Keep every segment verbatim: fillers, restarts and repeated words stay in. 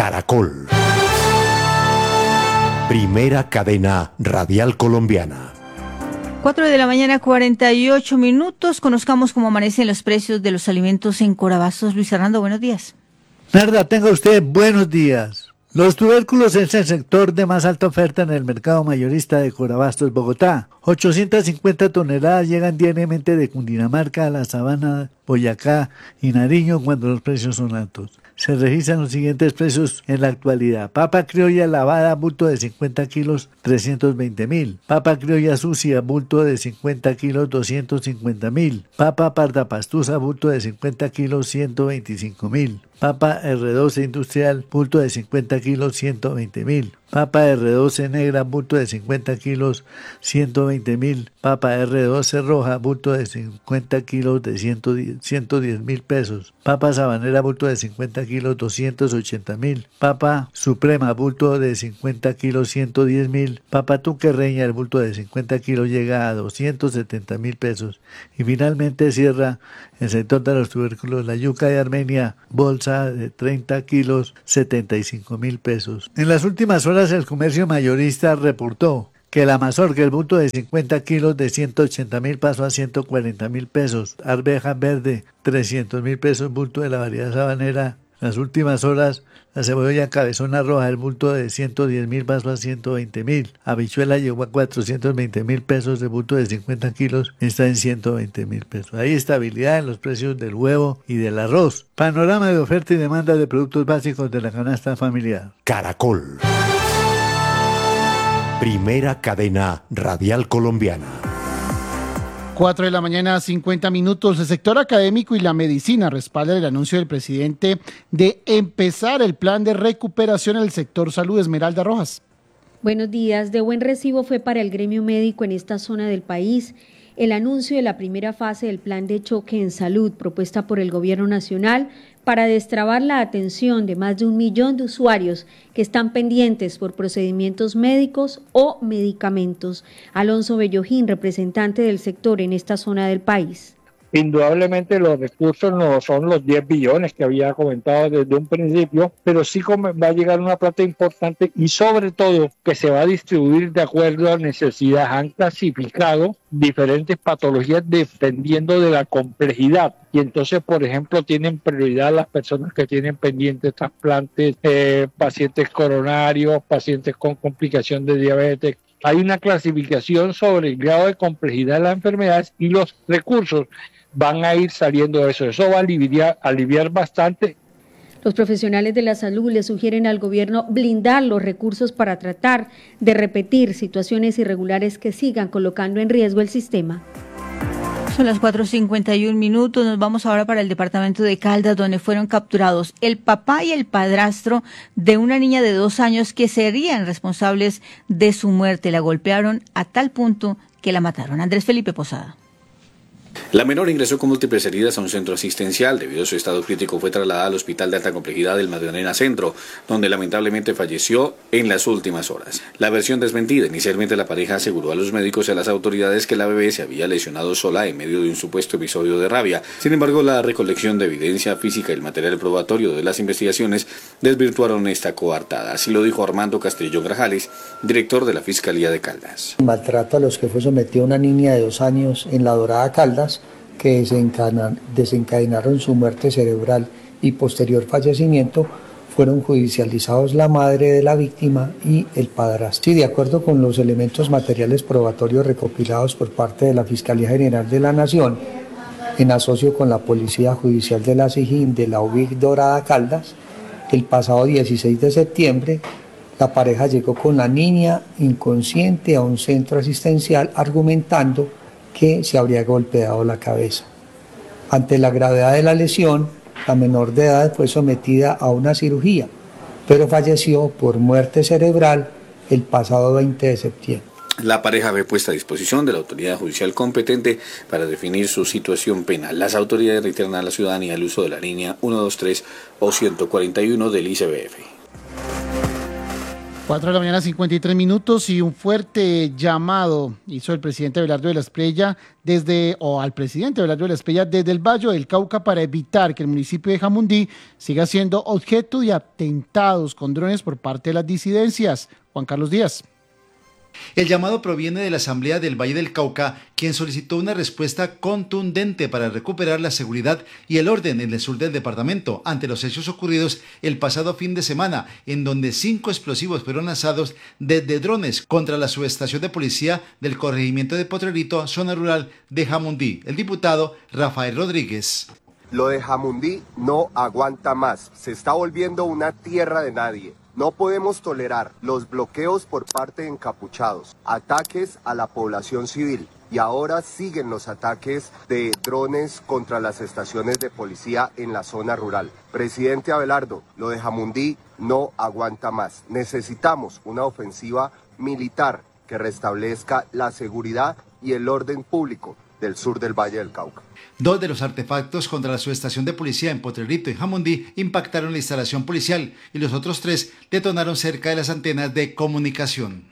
Caracol. Primera cadena radial colombiana. cuatro de la mañana, cuarenta y ocho minutos. Conozcamos cómo amanecen los precios de los alimentos en Corabastos. Luis Fernando, buenos días. Narda, tenga usted buenos días. Los tubérculos es el sector de más alta oferta en el mercado mayorista de Corabastos, Bogotá. ochocientas cincuenta toneladas llegan diariamente de Cundinamarca a la Sabana, Boyacá y Nariño cuando los precios son altos. Se registran los siguientes precios en la actualidad. Papa criolla lavada, bulto de cincuenta kilos, trescientos veinte mil. Papa criolla sucia, bulto de cincuenta kilos, doscientos cincuenta mil. Papa parda pastusa, bulto de cincuenta kilos, ciento veinticinco mil. Papa erre doce industrial, bulto de cincuenta kilos, ciento veinte mil. Papa erre doce negra, bulto de cincuenta kilos, ciento veinte mil. Papa erre doce roja, bulto de cincuenta kilos, de ciento diez mil pesos. Papa sabanera, bulto de cincuenta kilos, doscientos ochenta mil. Papa suprema, bulto de cincuenta kilos, ciento diez mil. Papa tuquerreña, el bulto de cincuenta kilos llega a doscientos setenta mil pesos. Y finalmente cierra el sector de los tubérculos la yuca de Armenia, bolsa de treinta kilos, setenta y cinco mil pesos. En las últimas horas el comercio mayorista reportó que la mazorca, el bulto de cincuenta kilos de ciento ochenta mil pasó a ciento cuarenta mil pesos. Arveja verde, trescientos mil pesos, bulto de la variedad sabanera. En las últimas horas la cebolla cabezona roja, el bulto de ciento diez mil pasó a ciento veinte mil. Habichuela llegó a cuatrocientos veinte mil pesos, el bulto de cincuenta kilos está en ciento veinte mil pesos. Hay estabilidad en los precios del huevo y del arroz. Panorama de oferta y demanda de productos básicos de la canasta familiar. Caracol. Primera cadena radial colombiana. cuatro de la mañana, cincuenta minutos. El sector académico y la medicina respaldan el anuncio del presidente de empezar el plan de recuperación en el sector salud. Esmeralda Rojas. Buenos días. De buen recibo fue para el gremio médico en esta zona del país el anuncio de la primera fase del plan de choque en salud propuesta por el gobierno nacional para destrabar la atención de más de un millón de usuarios que están pendientes por procedimientos médicos o medicamentos. Alonso Bellojín, representante del sector en esta zona del país. Indudablemente los recursos no son los diez billones que había comentado desde un principio, pero sí va a llegar una plata importante y sobre todo que se va a distribuir de acuerdo a necesidades. Han clasificado diferentes patologías dependiendo de la complejidad y entonces, por ejemplo, tienen prioridad las personas que tienen pendientes trasplantes, eh, pacientes coronarios, pacientes con complicación de diabetes. Hay una clasificación sobre el grado de complejidad de las enfermedades y los recursos van a ir saliendo de eso. Eso va a aliviar, aliviar bastante. Los profesionales de la salud le sugieren al gobierno blindar los recursos para tratar de repetir situaciones irregulares que sigan colocando en riesgo el sistema. Son las cuatro cincuenta y un minutos. Nos vamos ahora para el departamento de Caldas, donde fueron capturados el papá y el padrastro de una niña de dos años que serían responsables de su muerte. La golpearon a tal punto que la mataron. Andrés Felipe Posada. La menor ingresó con múltiples heridas a un centro asistencial. Debido a su estado crítico fue trasladada al hospital de alta complejidad del Magdalena Centro, donde lamentablemente falleció en las últimas horas. La versión desmentida: inicialmente la pareja aseguró a los médicos y a las autoridades que la bebé se había lesionado sola en medio de un supuesto episodio de rabia. Sin embargo, la recolección de evidencia física y el material probatorio de las investigaciones desvirtuaron esta coartada. Así lo dijo Armando Castrillón Grajales, director de la Fiscalía de Caldas. Maltrato a los que fue sometida una niña de dos años en La Dorada, Caldas, que desencadenaron su muerte cerebral y posterior fallecimiento. Fueron judicializados la madre de la víctima y el padrastro. Sí, de acuerdo con los elementos materiales probatorios recopilados por parte de la Fiscalía General de la Nación, en asocio con la Policía Judicial de la SIJIN de la U B I C Dorada Caldas, el pasado dieciséis de septiembre, la pareja llegó con la niña inconsciente a un centro asistencial argumentando que se habría golpeado la cabeza. Ante la gravedad de la lesión, la menor de edad fue sometida a una cirugía, pero falleció por muerte cerebral el pasado veinte de septiembre. La pareja fue puesta a disposición de la autoridad judicial competente para definir su situación penal. Las autoridades reiteran a la ciudadanía el uso de la línea ciento veintitrés o ciento cuarenta y uno del I C B F. cuatro de la mañana, cincuenta y tres minutos, y un fuerte llamado hizo el presidente Abelardo de la Espriella desde, o al presidente Abelardo de la Espriella desde el Valle del Cauca para evitar que el municipio de Jamundí siga siendo objeto de atentados con drones por parte de las disidencias. Juan Carlos Díaz. El llamado proviene de la Asamblea del Valle del Cauca, quien solicitó una respuesta contundente para recuperar la seguridad y el orden en el sur del departamento ante los hechos ocurridos el pasado fin de semana, en donde cinco explosivos fueron lanzados desde drones contra la subestación de policía del corregimiento de Potrerito, zona rural de Jamundí. El diputado Rafael Rodríguez. Lo de Jamundí no aguanta más, se está volviendo una tierra de nadie. No podemos tolerar los bloqueos por parte de encapuchados, ataques a la población civil y ahora siguen los ataques de drones contra las estaciones de policía en la zona rural. Presidente Abelardo, lo de Jamundí no aguanta más. Necesitamos una ofensiva militar que restablezca la seguridad y el orden público del sur del Valle del Cauca. Dos de los artefactos contra la subestación de policía en Potrerito y Jamundí impactaron la instalación policial y los otros tres detonaron cerca de las antenas de comunicación.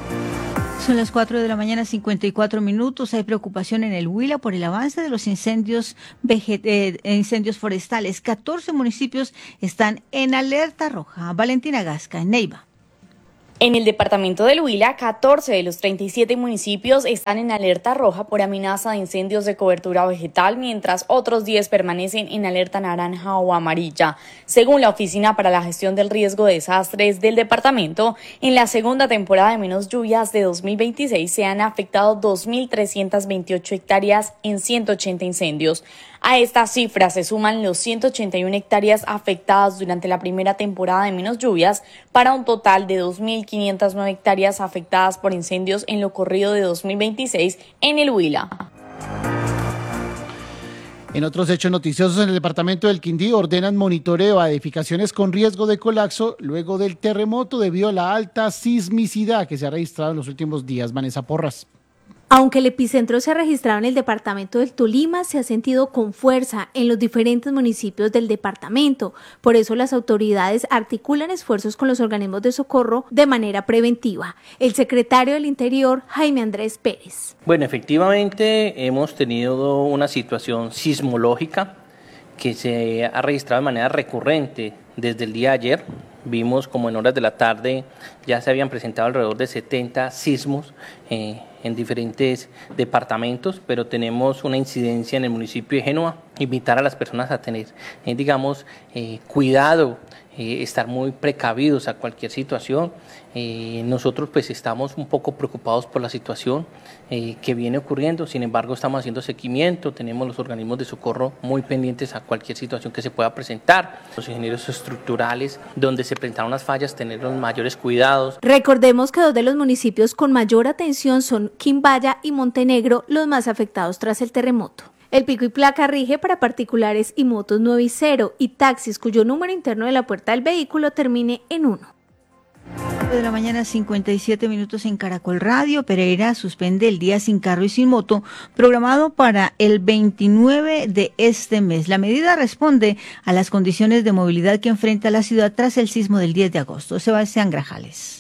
Son las cuatro de la mañana, cincuenta y cuatro minutos. Hay preocupación en el Huila por el avance de los incendios, veget- eh, incendios forestales. catorce municipios están en alerta roja. Valentina Gasca, en Neiva. En el departamento del Huila, catorce de los treinta y siete municipios están en alerta roja por amenaza de incendios de cobertura vegetal, mientras otros diez permanecen en alerta naranja o amarilla. Según la Oficina para la Gestión del Riesgo de Desastres del departamento, en la segunda temporada de menos lluvias de dos mil veintiséis se han afectado dos mil trescientas veintiocho hectáreas en ciento ochenta incendios. A esta cifra se suman los ciento ochenta y una hectáreas afectadas durante la primera temporada de menos lluvias, para un total de dos mil quinientas nueve hectáreas afectadas por incendios en lo corrido de dos mil veintiséis en el Huila. En otros hechos noticiosos, en el departamento del Quindío ordenan monitoreo a edificaciones con riesgo de colapso luego del terremoto debido a la alta sismicidad que se ha registrado en los últimos días. Vanessa Porras. Aunque el epicentro se ha registrado en el departamento del Tolima, se ha sentido con fuerza en los diferentes municipios del departamento. Por eso las autoridades articulan esfuerzos con los organismos de socorro de manera preventiva. El secretario del Interior, Jaime Andrés Pérez. Bueno, efectivamente hemos tenido una situación sismológica que se ha registrado de manera recurrente desde el día de ayer. Vimos como en horas de la tarde ya se habían presentado alrededor de setenta sismos eh, en diferentes departamentos, pero tenemos una incidencia en el municipio de Génova. Invitar a las personas a tener, eh, digamos, eh, cuidado, eh, estar muy precavidos a cualquier situación. Eh, nosotros pues estamos un poco preocupados por la situación eh, que viene ocurriendo, sin embargo estamos haciendo seguimiento, tenemos los organismos de socorro muy pendientes a cualquier situación que se pueda presentar. Los ingenieros estructurales, donde se presentaron las fallas, tener los mayores cuidados. Recordemos que dos de los municipios con mayor atención son Quimbaya y Montenegro, los más afectados tras el terremoto. El pico y placa rige para particulares y motos nueve y cero y taxis cuyo número interno de la puerta del vehículo termine en uno. De la mañana, cincuenta y siete minutos en Caracol Radio. Pereira suspende el día sin carro y sin moto programado para el veintinueve de este mes. La medida responde a las condiciones de movilidad que enfrenta la ciudad tras el sismo del diez de agosto. Sebastián Grajales.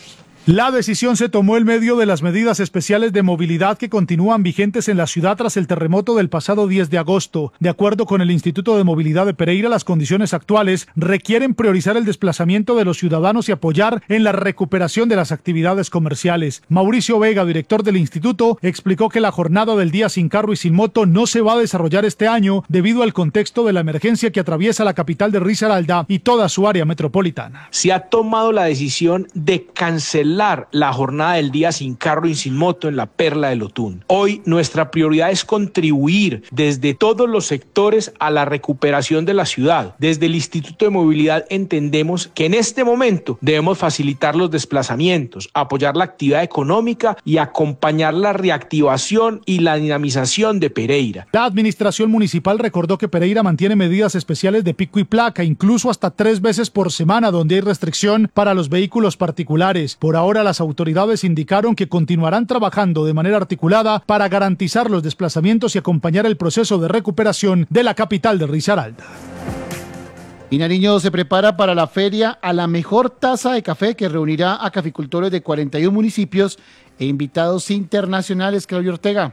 La decisión se tomó en medio de las medidas especiales de movilidad que continúan vigentes en la ciudad tras el terremoto del pasado diez de agosto. De acuerdo con el Instituto de Movilidad de Pereira, las condiciones actuales requieren priorizar el desplazamiento de los ciudadanos y apoyar en la recuperación de las actividades comerciales. Mauricio Vega, director del instituto, explicó que la jornada del día sin carro y sin moto no se va a desarrollar este año debido al contexto de la emergencia que atraviesa la capital de Risaralda y toda su área metropolitana. Se ha tomado la decisión de cancelar la jornada del día sin carro y sin moto en la Perla del Otún. Hoy nuestra prioridad es contribuir desde todos los sectores a la recuperación de la ciudad. Desde el Instituto de Movilidad entendemos que en este momento debemos facilitar los desplazamientos, apoyar la actividad económica y acompañar la reactivación y la dinamización de Pereira. La administración municipal recordó que Pereira mantiene medidas especiales de pico y placa, incluso hasta tres veces por semana, donde hay restricción para los vehículos particulares. Por ahora Ahora las autoridades indicaron que continuarán trabajando de manera articulada para garantizar los desplazamientos y acompañar el proceso de recuperación de la capital de Risaralda. Y Nariño se prepara para la feria a la mejor taza de café que reunirá a caficultores de cuarenta y uno municipios e invitados internacionales. Claudio Ortega.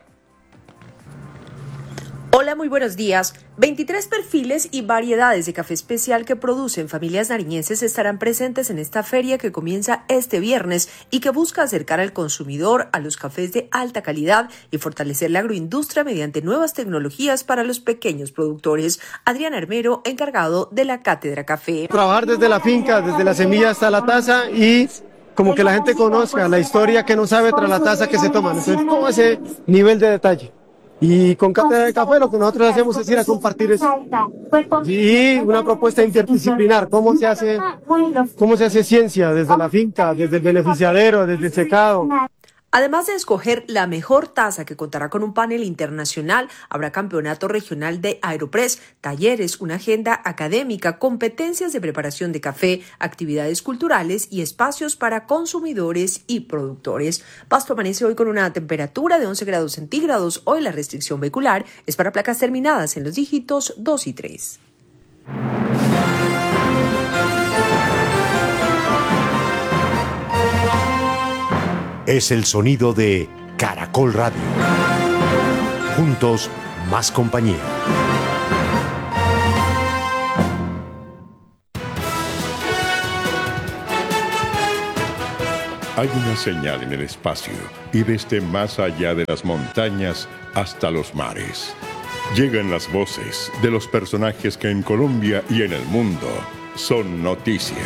Hola, muy buenos días. veintitrés perfiles y variedades de café especial que producen familias nariñenses estarán presentes en esta feria que comienza este viernes y que busca acercar al consumidor a los cafés de alta calidad y fortalecer la agroindustria mediante nuevas tecnologías para los pequeños productores. Adrián Armero, encargado de la Cátedra Café. Trabajar desde la finca, desde la semilla hasta la taza y como que la gente conozca la historia que no sabe tras la taza que se toman. Entonces, todo ese nivel de detalle. Y con Cátedra de Café lo que nosotros hacemos es ir a compartir eso. Y una propuesta interdisciplinar, cómo se hace, cómo se hace ciencia desde la finca, desde el beneficiadero, desde el secado. Además de escoger la mejor taza que contará con un panel internacional, habrá campeonato regional de Aeropress, talleres, una agenda académica, competencias de preparación de café, actividades culturales y espacios para consumidores y productores. Pasto amanece hoy con una temperatura de once grados centígrados. Hoy la restricción vehicular es para placas terminadas en los dígitos dos y tres. Es el sonido de Caracol Radio. Juntos, más compañía. Hay una señal en el espacio y desde más allá de las montañas hasta los mares. Llegan las voces de los personajes que en Colombia y en el mundo son noticia.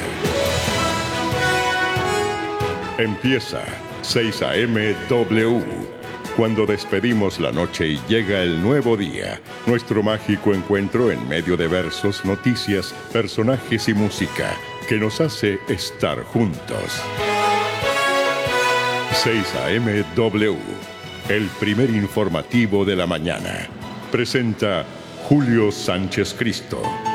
Empieza seis A M W. Cuando despedimos la noche y llega el nuevo día, nuestro mágico encuentro en medio de versos, noticias, personajes y música que nos hace estar juntos. seis A M W, el primer informativo de la mañana. Presenta Julio Sánchez Cristo.